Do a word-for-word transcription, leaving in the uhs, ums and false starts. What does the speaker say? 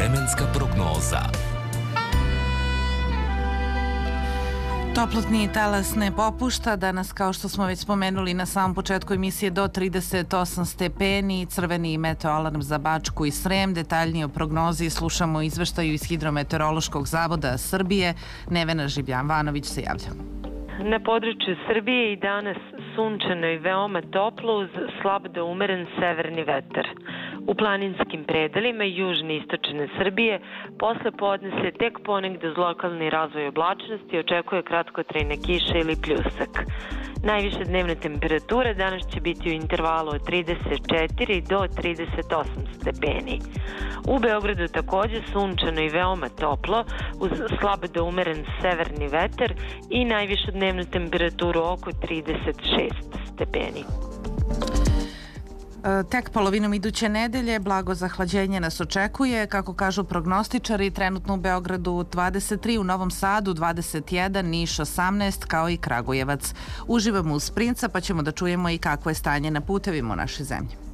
Vremenska prognoza. Toplotni talas ne popušta. Danas, kao što smo već spomenuli na samom početku emisije, do trideset osam stepeni, crveni meteoalarm za Bačku i Srem. Detaljnije o prognozi slušamo izveštaju iz Hidrometeorološkog zavoda Srbije. Nevena Življanović se javlja. Na području Srbije i danas sunčano i veoma toplo uz slab do umeren severni vetar. U planinskim predelima južne i istočne Srbije posle podne se tek ponegde uz lokalni razvoj oblačnosti očekuje kratkotrajna kiša ili pljusak. Najviše dnevne temperature danas će biti u intervalu od trideset četiri do trideset osam stepeni. U Beogradu takođe sunčano i veoma toplo uz slab do umeren severni vetar i najvišu dnevnu temperaturu oko trideset šest stepeni. Tek polovinom iduće nedelje blago zahlađenje nas očekuje. Kako kažu prognostičari, trenutno u Beogradu dvadeset tri, u Novom Sadu dvadeset jedan, Niš osamnaest, kao i Kragujevac. Uživamo uz Princa, pa ćemo da čujemo i kakvo je stanje na putevima u našoj zemlji.